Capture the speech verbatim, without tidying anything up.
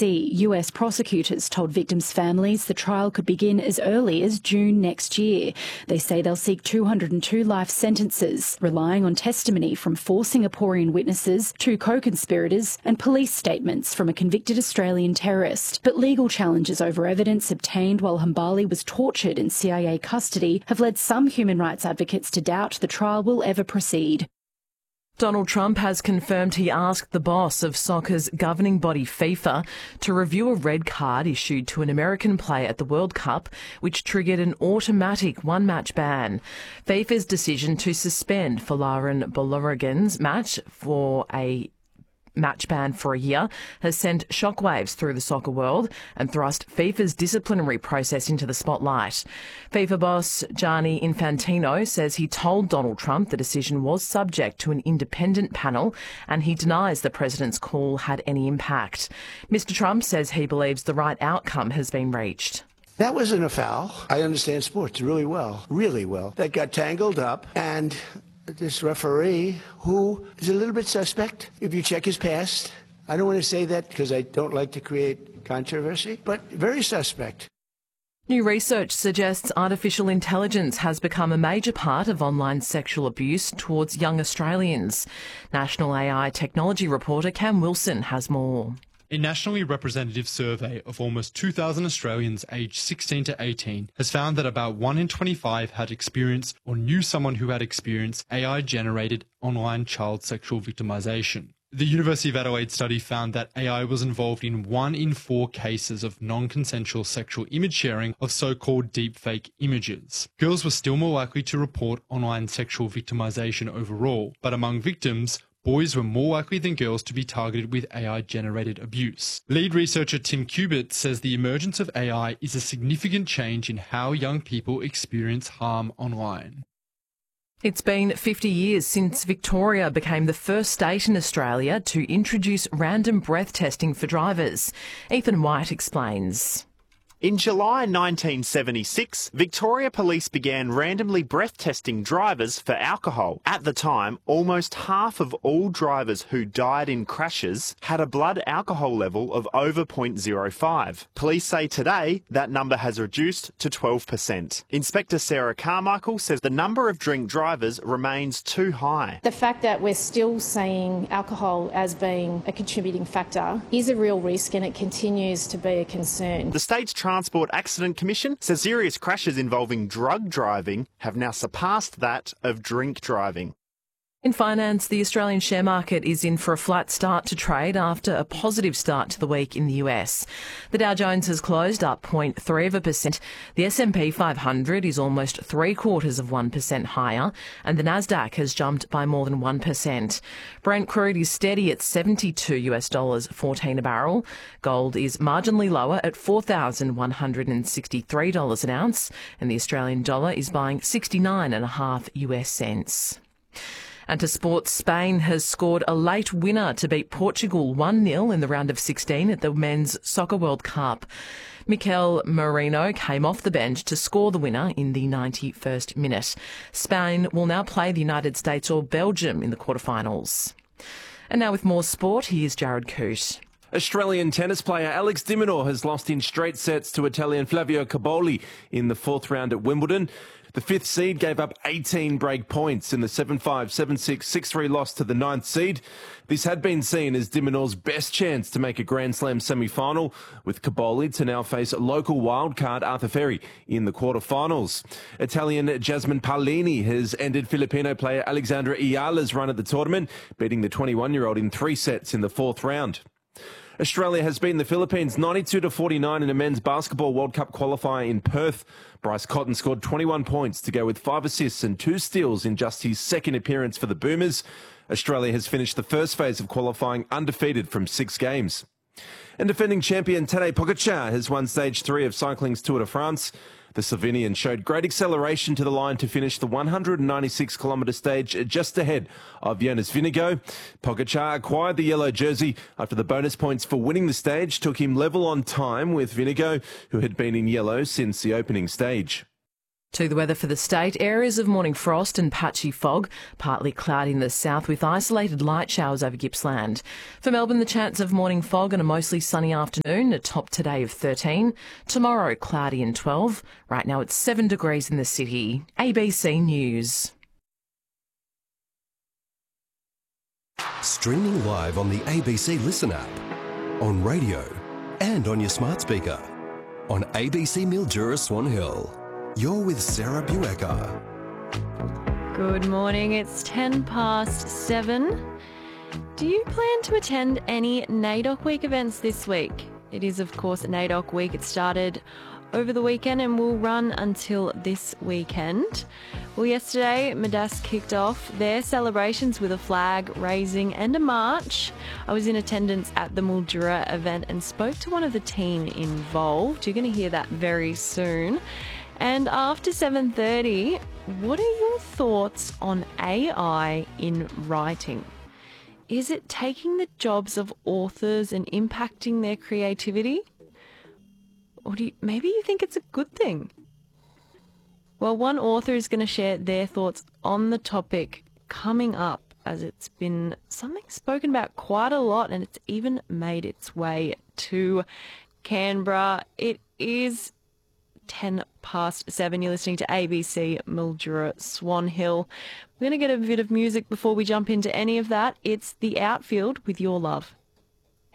C, U S prosecutors told victims' families the trial could begin as early as June next year. They say they'll seek two hundred two life sentences, relying on testimony from four Singaporean witnesses, two co-conspirators and police statements from a convicted Australian terrorist. But legal challenges over evidence obtained while Hambali was tortured in C I A custody have led some human rights advocates to doubt the trial will ever proceed. Donald Trump has confirmed he asked the boss of soccer's governing body FIFA to review a red card issued to an American player at the World Cup, which triggered an automatic one-match ban. FIFA's decision to suspend Folarin Balogun's match for a match ban for a year has sent shockwaves through the soccer world and thrust FIFA's disciplinary process into the spotlight. FIFA boss Gianni Infantino says he told Donald Trump the decision was subject to an independent panel, and he denies the president's call had any impact. Mister Trump says he believes the right outcome has been reached. That wasn't a foul. I understand sports really well, really well. That got tangled up, and this referee, who is a little bit suspect, if you check his past. I don't want to say that because I don't like to create controversy, but very suspect. New research suggests artificial intelligence has become a major part of online sexual abuse towards young Australians. National A I technology reporter Cam Wilson has more. A nationally representative survey of almost two thousand Australians aged sixteen to eighteen has found that about one in twenty-five had experienced or knew someone who had experienced A I-generated online child sexual victimisation. The University of Adelaide study found that A I was involved in one in four cases of non-consensual sexual image sharing of so-called deepfake images. Girls were still more likely to report online sexual victimisation overall, but among victims, boys were more likely than girls to be targeted with A I-generated abuse. Lead researcher Tim Kubert says the emergence of A I is a significant change in how young people experience harm online. It's been fifty years since Victoria became the first state in Australia to introduce random breath testing for drivers. Ethan White explains. In July nineteen seventy-six, Victoria Police began randomly breath testing drivers for alcohol. At the time, almost half of all drivers who died in crashes had a blood alcohol level of over zero point zero five. Police say today that number has reduced to twelve percent. Inspector Sarah Carmichael says the number of drink drivers remains too high. The fact that we're still seeing alcohol as being a contributing factor is a real risk, and it continues to be a concern. The state's Transport Accident Commission says serious crashes involving drug driving have now surpassed that of drink driving. In finance, the Australian share market is in for a flat start to trade after a positive start to the week in the U S. The Dow Jones has closed up zero point three of a percent. The S and P five hundred is almost three quarters of one percent higher, and the Nasdaq has jumped by more than one percent. Brent crude is steady at seventy-two US dollars fourteen a barrel. Gold is marginally lower at four thousand one hundred sixty-three dollars an ounce, and the Australian dollar is buying sixty-nine and a half US cents. And to sports, Spain has scored a late winner to beat Portugal one nil in the round of sixteen at the Men's Soccer World Cup. Mikel Merino came off the bench to score the winner in the ninety-first minute. Spain will now play the United States or Belgium in the quarterfinals. And now with more sport, here's Jared Coote. Australian tennis player Alex de Minaur has lost in straight sets to Italian Flavio Cobolli in the fourth round at Wimbledon. The fifth seed gave up eighteen break points in the seven five, seven six, six three loss to the ninth seed. This had been seen as de Minaur's best chance to make a Grand Slam semi-final, with Cobolli to now face local wildcard Arthur Ferry in the quarterfinals. Italian Jasmine Paolini has ended Filipino player Alexandra Ayala's run at the tournament, beating the twenty-one-year-old in three sets in the fourth round. Australia has beaten the Philippines ninety-two to forty-nine in a men's basketball World Cup qualifier in Perth. Bryce Cotton scored twenty-one points to go with five assists and two steals in just his second appearance for the Boomers. Australia has finished the first phase of qualifying undefeated from six games. And defending champion Tadej Pogačar has won stage three of cycling's Tour de France. The Slovenian showed great acceleration to the line to finish the one hundred ninety-six kilometre stage just ahead of Jonas Vingegaard. Pogačar acquired the yellow jersey after the bonus points for winning the stage took him level on time with Vingegaard, who had been in yellow since the opening stage. To the weather for the state, areas of morning frost and patchy fog, partly cloudy in the south with isolated light showers over Gippsland. For Melbourne, the chance of morning fog and a mostly sunny afternoon, a top today of thirteen. Tomorrow, cloudy and twelve. Right now it's seven degrees in the city. A B C News. Streaming live on the A B C Listen app, on radio and on your smart speaker. On A B C Mildura Swan Hill. You're with Sarah Buecker. Good morning, it's ten past seven. Do you plan to attend any NAIDOC Week events this week? It is, of course, NAIDOC Week. It started over the weekend and will run until this weekend. Well, yesterday, Midas kicked off their celebrations with a flag raising and a march. I was in attendance at the Mildura event and spoke to one of the team involved. You're going to hear that very soon. And after seven thirty, what are your thoughts on A I in writing? Is it taking the jobs of authors and impacting their creativity? Or do you, maybe you think it's a good thing? Well, one author is going to share their thoughts on the topic coming up, as it's been something spoken about quite a lot and it's even made its way to Canberra. It is ten past seven. You're listening to A B C Mildura Swan Hill. We're going to get a bit of music before we jump into any of that. It's The Outfield with Your Love.